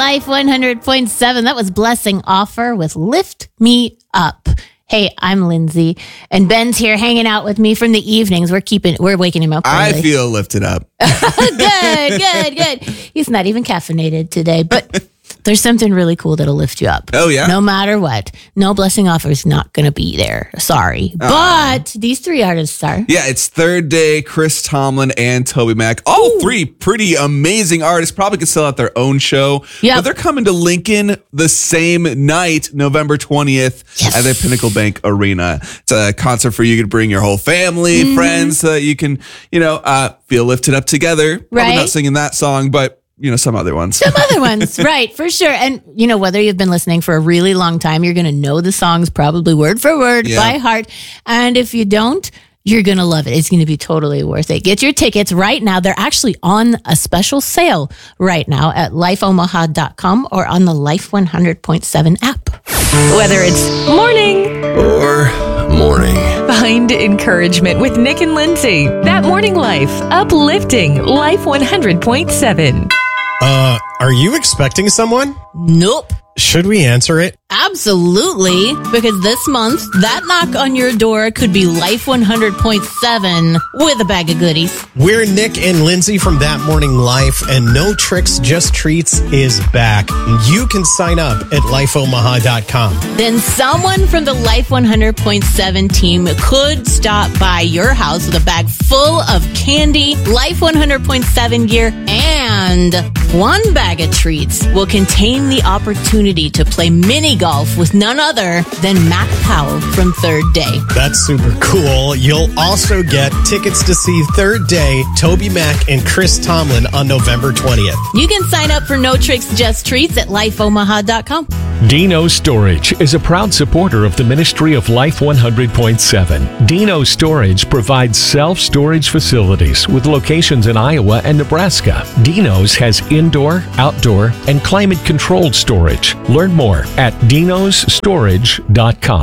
Life 100.7. That was Blessing Offer with Lift Me Up. Hey, I'm Lindsay, and Ben's here hanging out with me from the evenings. We're waking him up early. I feel lifted up. Good. He's not even caffeinated today, but there's something really cool that'll lift you up. Oh, yeah? No matter what. No Blessing Offer is not going to be there. Sorry. But these three artists are. Yeah, it's Third Day, Chris Tomlin, and Toby Mac. All three pretty amazing artists. Probably could sell out their own show. Yep. But they're coming to Lincoln the same night, November 20th, at the Pinnacle Bank Arena. It's a concert for you to bring your whole family, friends, so that you can, feel lifted up together. Probably Right. not singing that song, but some other ones. Right, for sure. And, whether you've been listening for a really long time, you're going to know the songs probably word for word by heart. And if you don't, you're going to love it. It's going to be totally worth it. Get your tickets right now. They're actually on a special sale right now at lifeomaha.com or on the Life 100.7 app. Whether it's morning or morning. Find encouragement with Nick and Lindsay. That Morning Life. Uplifting Life 100.7. Are you expecting someone? Nope. Should we answer it? Absolutely, because this month, that knock on your door could be Life 100.7 with a bag of goodies. We're Nick and Lindsay from That Morning Life, and No Tricks, Just Treats is back. You can sign up at lifeomaha.com. Then someone from the Life 100.7 team could stop by your house with a bag full of candy, Life 100.7 gear, and one bag of treats will contain the opportunity to play mini golf with none other than Mac Powell from Third Day. That's super cool. You'll also get tickets to see Third Day, Toby Mac, and Chris Tomlin on November 20th. You can sign up for No Tricks, Just Treats at lifeomaha.com. Dino Storage is a proud supporter of the Ministry of Life 100.7. Dino Storage provides self-storage facilities with locations in Iowa and Nebraska. Dino's has indoor, outdoor, and climate-controlled storage. Learn more at dinostorage.com.